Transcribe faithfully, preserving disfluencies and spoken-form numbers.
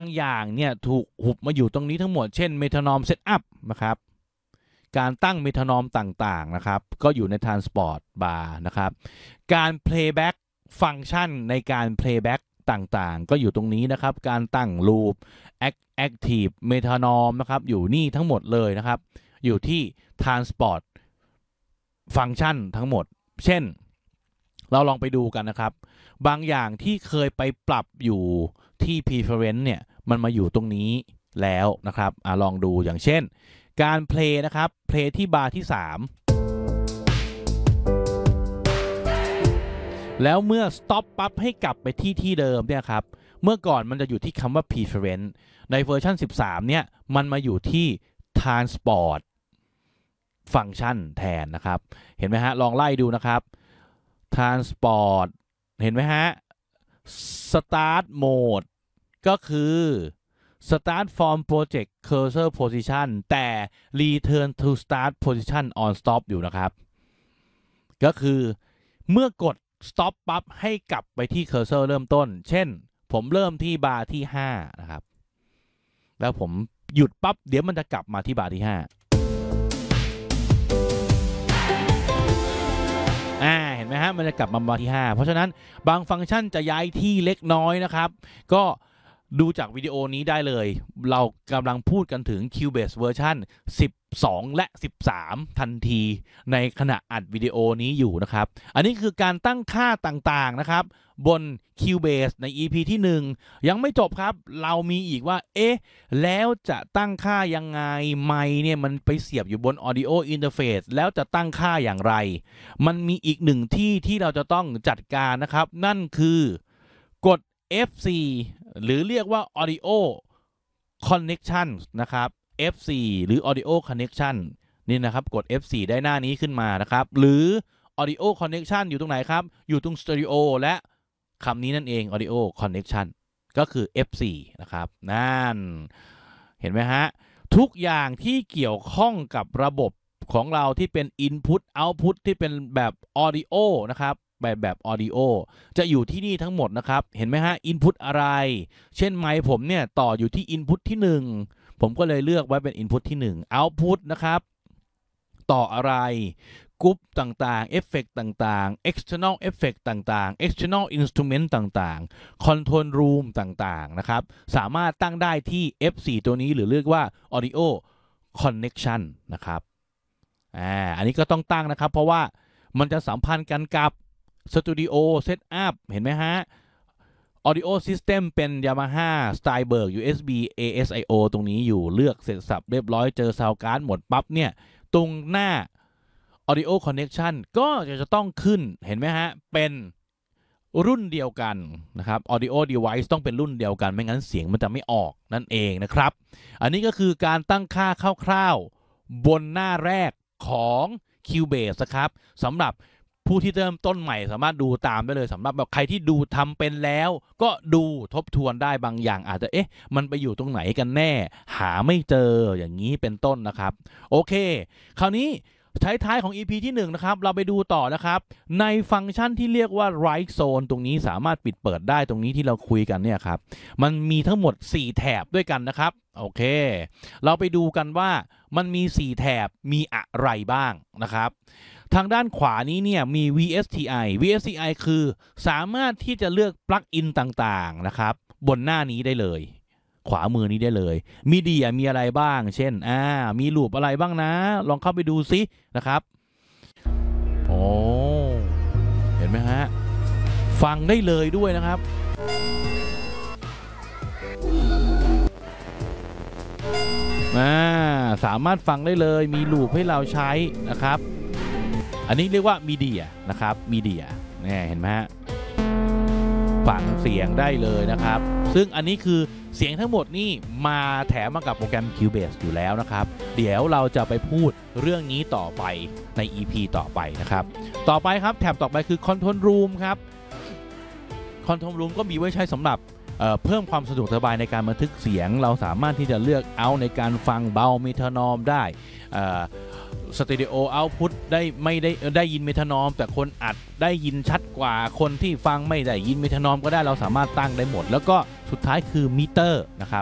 อย่างเนี่ยถูกหุบมาอยู่ตรงนี้ทั้งหมดเช่น Metronome Setup นะครับการตั้ง Metronome ต่างๆนะครับก็อยู่ใน Transport Bar นะครับการ Playback ฟังก์ชันในการ Playback ต่างๆก็อยู่ตรงนี้นะครับการตั้ง Loop Active Metronome นะครับอยู่นี่ทั้งหมดเลยนะครับอยู่ที่ Transport ฟังก์ชันทั้งหมดเช่นเราลองไปดูกันนะครับบางอย่างที่เคยไปปรับอยู่ที่ preference เนี่ยมันมาอยู่ตรงนี้แล้วนะครับอ่ะลองดูอย่างเช่นการ play นะครับ play ที่บาร์ที่สามแล้วเมื่อ stop ปั๊บให้กลับไปที่ที่เดิมเนี่ยครับเมื่อก่อนมันจะอยู่ที่คำว่า preference ในเวอร์ชันสิบสามเนี่ยมันมาอยู่ที่ transport ฟังก์ชันแทนนะครับเห็นไหมฮะลองไล่ดูนะครับ transport เห็นไหมฮะ start mode ก็คือ start from project cursor position แต่ return to start position on stop อยู่นะครับก็คือเมื่อกด stop ปั๊บให้กลับไปที่ cursor เริ่มต้นเช่นผมเริ่มที่บาร์ที่ห้านะครับแล้วผมหยุดปั๊บเดี๋ยวมันจะกลับมาที่บาร์ที่ห้าอ่าเห็นไหมฮะมันจะกลับมาบาร์ที่ห้าเพราะฉะนั้นบางฟังก์ชันจะย้ายที่เล็กน้อยนะครับก็ดูจากวิดีโอนี้ได้เลยเรากำลังพูดกันถึง Cubase เวอร์ชันสิบสองและสิบสามทันทีในขณะอัดวิดีโอนี้อยู่นะครับอันนี้คือการตั้งค่าต่างๆนะครับบน Cubase ใน อี พี ที่หนึ่งยังไม่จบครับเรามีอีกว่าเอ๊ะแล้วจะตั้งค่ายังไงไมค์เนี่ยมันไปเสียบอยู่บน Audio Interface แล้วจะตั้งค่าอย่างไรมันมีอีกหนึ่งที่ที่เราจะต้องจัดการนะครับนั่นคือกด เอฟ โฟร์ หรือเรียกว่า Audio Connection นะครับ เอฟ โฟร์ หรือ Audio Connection นี่นะครับกด เอฟ โฟร์ ได้หน้านี้ขึ้นมานะครับหรือ Audio Connection อยู่ตรงไหนครับอยู่ตรง Stereo และคำนี้นั่นเอง Audio Connection ก็คือ เอฟ โฟร์ นะครับนั่นเห็นไหมฮะทุกอย่างที่เกี่ยวข้องกับระบบของเราที่เป็น Input Output ที่เป็นแบบ Audio นะครับแบบแบบ Audio จะอยู่ที่นี่ทั้งหมดนะครับเห็นไหมฮะ Input อะไรเช่นไมค์ผมเนี่ยต่ออยู่ที่ Input ที่หนึ่งผมก็เลยเลือกไว้เป็น Input ที่หนึ่ง Output นะครับต่ออะไรกรุ๊ปต่างๆเอฟเฟกต์ต่างๆ external effect ต่างๆ external instrument ต่างๆ control room ต่างๆนะครับสามารถตั้งได้ที่ เอฟ โฟร์ ตัวนี้หรือเรียกว่า audio connection นะครับอ่าอันนี้ก็ต้องตั้งนะครับเพราะว่ามันจะสัมพันธ์กันกับ Studio Setup เห็นไหมฮะ Audio System เป็น Yamaha Steinberg ยู เอส บี เอ เอส ไอ โอ ตรงนี้อยู่เลือกเสร็จสับเรียบร้อยเจอ Sound Card หมดปั๊บเนี่ยตรงหน้า Audio Connection ก็จะต้องขึ้นเห็นไหมฮะเป็นรุ่นเดียวกันนะครับ Audio Device ต้องเป็นรุ่นเดียวกันไม่งั้นเสียงมันจะไม่ออกนั่นเองนะครับอันนี้ก็คือการตั้งค่าคร่าวๆบนหน้าแรกของ Cubase นะครับสำหรับผู้ที่เริ่มต้นใหม่สามารถดูตามได้เลยสำหรับแบบใครที่ดูทำเป็นแล้วก็ดูทบทวนได้บางอย่างอาจจะเอ๊ะมันไปอยู่ตรงไหนกันแน่หาไม่เจออย่างนี้เป็นต้นนะครับโอเคคราวนี้ท้ายๆของ อี พี ที่หนึ่งนะครับเราไปดูต่อนะครับในฟังก์ชันที่เรียกว่า Write Zone ตรงนี้สามารถปิดเปิดได้ตรงนี้ที่เราคุยกันเนี่ยครับมันมีทั้งหมดสี่แถบด้วยกันนะครับโอเคเราไปดูกันว่ามันมีสี่แถบมีอะไรบ้างนะครับทางด้านขวานี้เนี่ยมี วี เอส ที ไอ วี เอส ที ไอ คือสามารถที่จะเลือกปลั๊กอินต่างๆนะครับบนหน้านี้ได้เลยขวามือนี้ได้เลยมีเดียมีอะไรบ้างเช่นอ่ามีลูปอะไรบ้างนะลองเข้าไปดูซินะครับโอ้เห็นไหมฮะฟังได้เลยด้วยนะครับอ่าสามารถฟังได้เลยมีลูปให้เราใช้นะครับอันนี้เรียกว่ามีเดียนะครับมีเดียเนี่ยเห็นไหมฮะฟังเสียงได้เลยนะครับซึ่งอันนี้คือเสียงทั้งหมดนี่มาแถมมากับโปรแกรม Cubase อยู่แล้วนะครับเดี๋ยวเราจะไปพูดเรื่องนี้ต่อไปใน อี พี ต่อไปนะครับต่อไปครับแถบต่อไปคือ Control Room ครับ Control Room ก็มีไว้ใช้สำหรับเอ่อเพิ่มความสะดวกสบายในการบันทึกเสียงเราสามารถที่จะเลือกเอาในการฟังเบาเมทานอมได้สเตอริโอเอาท์พุตได้ไม่ได้ได้ยินเมทานอมแต่คนอัดได้ยินชัดกว่าคนที่ฟังไม่ได้ยินเมทานอมก็ได้เราสามารถตั้งได้หมดแล้วก็สุดท้ายคือมิเตอร์นะครับ